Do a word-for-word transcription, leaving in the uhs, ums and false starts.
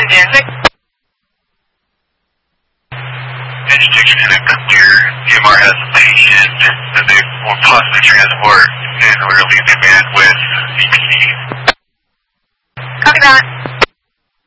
Danzig. Engine six connect up here. D M R has a patient that they will possibly transport, and we're leaving command with C P D. Copy that.